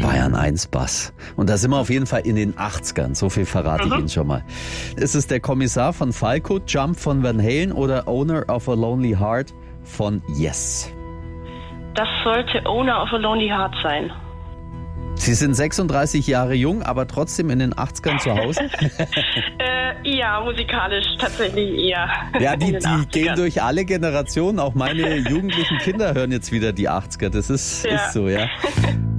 Bayern 1 Bass. Und da sind wir auf jeden Fall in den 80ern. So viel verrate ich Ihnen schon mal. Ist es der Kommissar von Falco, Jump von Van Halen oder Owner of a Lonely Heart von Yes? Das sollte Owner of a Lonely Heart sein. Sie sind 36 Jahre jung, aber trotzdem in den 80ern zu Hause? Ja, musikalisch tatsächlich eher. Ja, die gehen durch alle Generationen. Auch meine jugendlichen Kinder hören jetzt wieder die 80er. Das ist so, ja.